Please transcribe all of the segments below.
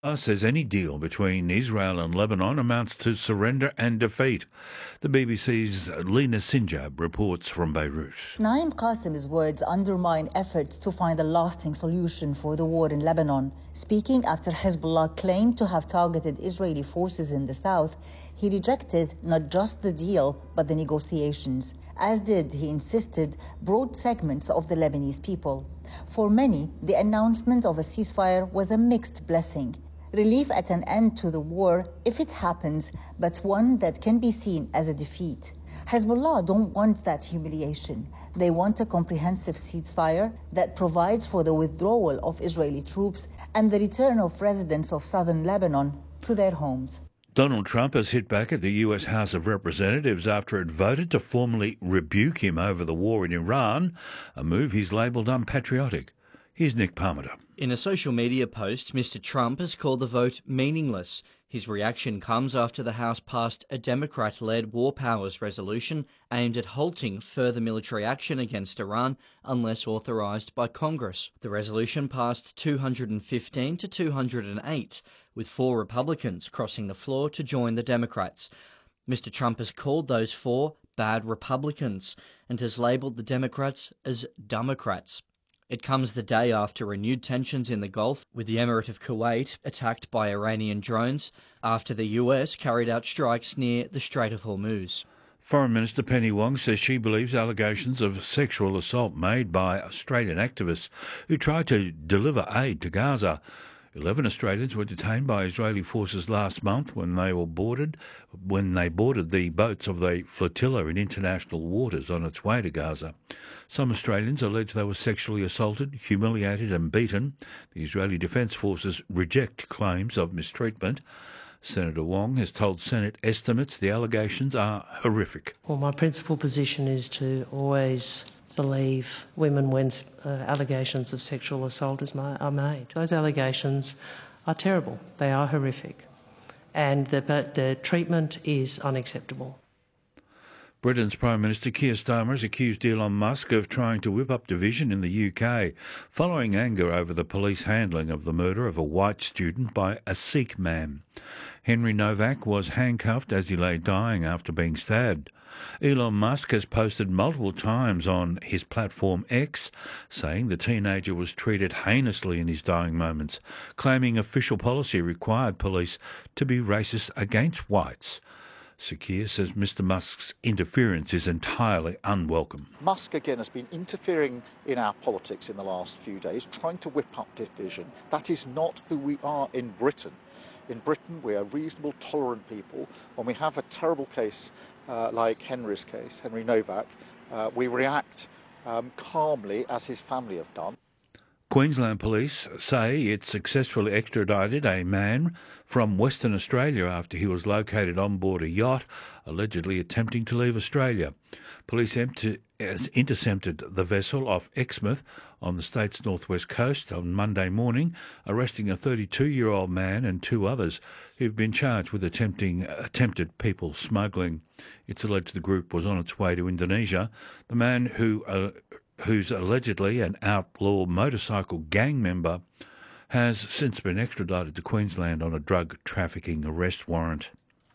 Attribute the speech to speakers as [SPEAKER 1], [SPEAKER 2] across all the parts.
[SPEAKER 1] Says any deal between Israel and Lebanon amounts to surrender and defeat. The BBC's Lena Sinjab reports from Beirut.
[SPEAKER 2] Naim Qasim's words undermine efforts to find a lasting solution for the war in Lebanon. Speaking after Hezbollah claimed to have targeted Israeli forces in the south, he rejected not just the deal, but the negotiations, as did, he insisted, broad segments of the Lebanese people. For many, the announcement of a ceasefire was a mixed blessing. Relief at an end to the war, if it happens, but one that can be seen as a defeat. Hezbollah don't want that humiliation. They want a comprehensive ceasefire that provides for the withdrawal of Israeli troops and the return of residents of southern Lebanon to their homes.
[SPEAKER 1] Donald Trump has hit back at the US House of Representatives after it voted to formally rebuke him over the war in Iran, a move he's labelled unpatriotic. Here's Nick Parmenter.
[SPEAKER 3] In a social media post, Mr. Trump has called the vote meaningless. His reaction comes after the House passed a Democrat-led War Powers resolution aimed at halting further military action against Iran unless authorised by Congress. The resolution passed 215 to 208, with 4 Republicans crossing the floor to join the Democrats. Mr. Trump has called those 4 bad Republicans and has labelled the Democrats as Democrats. It comes the day after renewed tensions in the Gulf, with the Emirate of Kuwait attacked by Iranian drones after the US carried out strikes near the Strait of Hormuz.
[SPEAKER 1] Foreign Minister Penny Wong says she believes allegations of sexual assault made by Australian activists who tried to deliver aid to Gaza. 11 Australians were detained by Israeli forces last month when they boarded the boats of the flotilla in international waters on its way to Gaza. Some Australians allege they were sexually assaulted, humiliated and beaten. The Israeli Defence Forces reject claims of mistreatment. Senator Wong has told Senate estimates the allegations are horrific.
[SPEAKER 4] Well, my principal position is to always believe women when allegations of sexual assault are made. Those allegations are terrible. They are horrific. And the treatment is unacceptable.
[SPEAKER 1] Britain's Prime Minister Keir Starmer has accused Elon Musk of trying to whip up division in the UK, following anger over the police handling of the murder of a white student by a Sikh man. Henry Novak was handcuffed as he lay dying after being stabbed. Elon Musk has posted multiple times on his platform X, saying the teenager was treated heinously in his dying moments, claiming official policy required police to be racist against whites. Sir Keir says Mr Musk's interference is entirely unwelcome.
[SPEAKER 5] Musk, again, has been interfering in our politics in the last few days, trying to whip up division. That is not who we are in Britain. In Britain, we are reasonable, tolerant people. When we have a terrible case like Henry's case, Henry Novak, we react calmly, as his family have done.
[SPEAKER 1] Queensland Police say it successfully extradited a man from Western Australia after he was located on board a yacht, allegedly attempting to leave Australia. Police intercepted the vessel off Exmouth on the state's northwest coast on Monday morning, arresting a 32-year-old man and 2 others who've been charged with attempted people smuggling. It's alleged the group was on its way to Indonesia. The man who's allegedly an outlaw motorcycle gang member, has since been extradited to Queensland on a drug trafficking arrest warrant.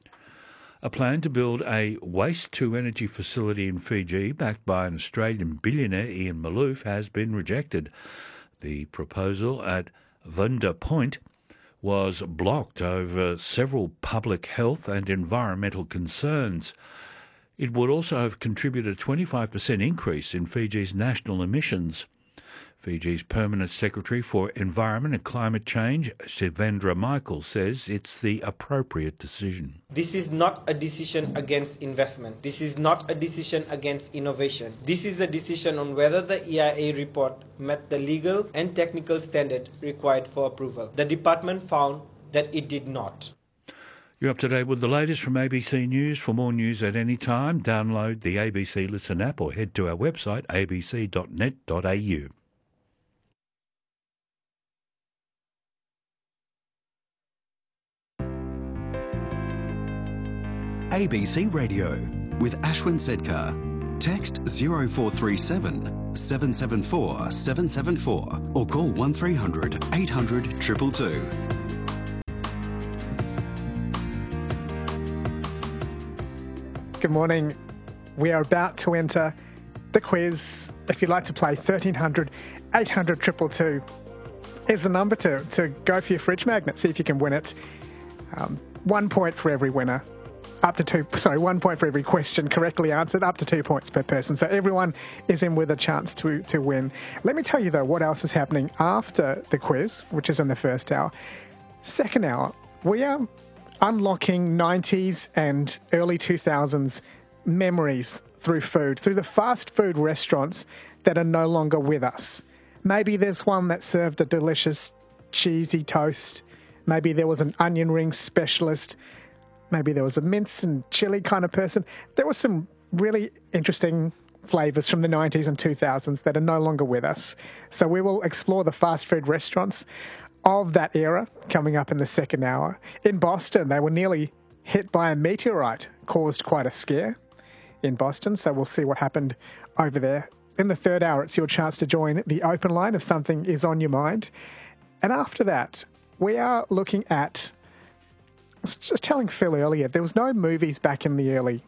[SPEAKER 1] A plan to build a waste-to-energy facility in Fiji, backed by an Australian billionaire, Ian Malouf, has been rejected. The proposal at Vunda Point was blocked over several public health and environmental concerns. It would also have contributed a 25% increase in Fiji's national emissions. Fiji's Permanent Secretary for Environment and Climate Change, Shivendra Michael, says it's the appropriate decision.
[SPEAKER 6] This is not a decision against investment. This is not a decision against innovation. This is a decision on whether the EIA report met the legal and technical standard required for approval. The department found that it did not.
[SPEAKER 1] You're up to date with the latest from ABC News. For more news at any time, download the ABC Listen app or head to our website abc.net.au.
[SPEAKER 7] ABC Radio with Ashwin Sedkar. Text 0437 774 774 or call 1300 800 222.
[SPEAKER 8] Good morning. We are about to enter the quiz. If you'd like to play, 1300 800 222 is the number to go for your fridge magnet. See if you can win it. 1 point for every winner. 1 point for every question correctly answered, up to 2 points per person. So everyone is in with a chance to win. Let me tell you, though, what else is happening after the quiz, which is in the first hour. Second hour, we are unlocking 90s and early 2000s memories through food, through the fast food restaurants that are no longer with us. Maybe there's one that served a delicious cheesy toast. Maybe there was an onion ring specialist. Maybe there was a mince and chili kind of person. There were some really interesting flavours from the 90s and 2000s that are no longer with us. So we will explore the fast food restaurants of that era coming up in the second hour. In Boston, they were nearly hit by a meteorite, caused quite a scare in Boston. So we'll see what happened over there. In the third hour, it's your chance to join the open line if something is on your mind. And after that, we are looking at... I was just telling Phil earlier, there was no movies back in the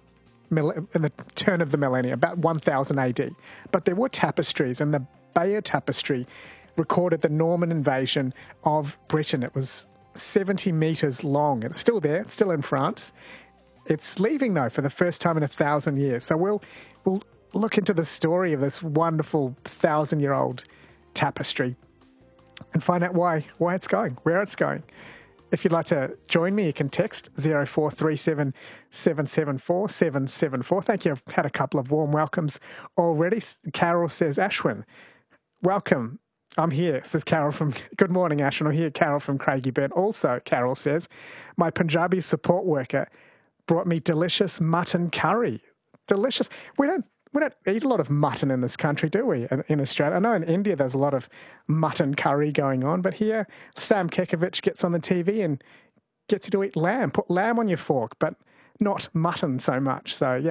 [SPEAKER 8] turn of the millennium, about 1000 AD. But there were tapestries, and the Bayeux Tapestry recorded the Norman invasion of Britain. It was 70 metres long, and it's still there. It's still in France. It's leaving, though, for the first time in 1,000 years. So we'll look into the story of this wonderful 1,000-year-old tapestry and find out why it's going, where it's going. If you'd like to join me, you can text 0437 774 774. Thank you. I've had a couple of warm welcomes already. Carol says, Ashwin, welcome. I'm here, says Carol from... Good morning, Ashwin. I'm here, Carol from Craigieburn. Also, Carol says, my Punjabi support worker brought me delicious mutton curry. Delicious. We don't eat a lot of mutton in this country, do we, in Australia? I know in India there's a lot of mutton curry going on, but here Sam Kekovich gets on the TV and gets you to eat lamb. Put lamb on your fork, but not mutton so much. So, yeah.